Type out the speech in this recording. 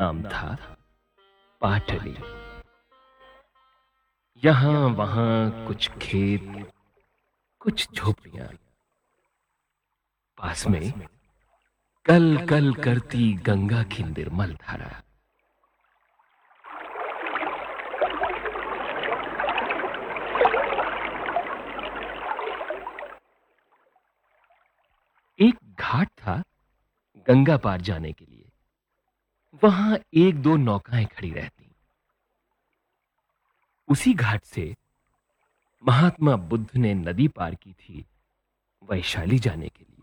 नाम था पाटली। यहां वहां कुछ खेत, कुछ झोपड़ियां, पास में कल कल करती गंगा की निर्मल धारा। एक घाट था गंगा पार जाने के लिए। वहां एक दो नौकाएं खड़ी रहती। उसी घाट से महात्मा बुद्ध ने नदी पार की थी वैशाली जाने के लिए।